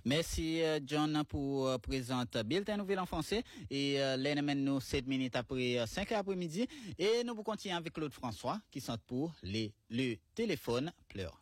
Merci John pour présenter bulletin nouvelle en français et nous 7 minutes après 5 heures après-midi et nous vous continuons avec Claude François qui sont pour le téléphone pleure.